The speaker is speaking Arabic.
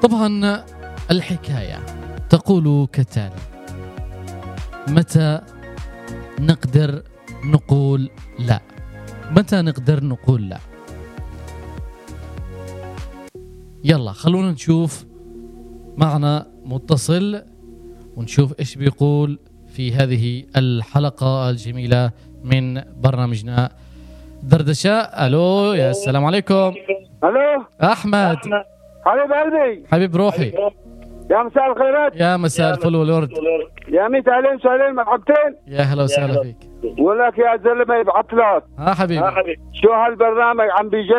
طبعا الحكاية تقول كالتالي: متى نقدر نقول لا؟ متى نقدر نقول لا؟ يلا خلونا نشوف معنا متصل ونشوف إيش بيقول في هذه الحلقة الجميلة من برنامجنا دردشة. ألو، يا السلام عليكم. الو أحمد حبيب قلبي، حبيب روحي، يا مساء الخيرات، يا مساء الفل والورد، يا ميت اهلين سهلين مرحبتين. يا هلا وسهلا فيك. ولك يا زلمه يبعث لك حبيبي، شو هالبرنامج عم بيجن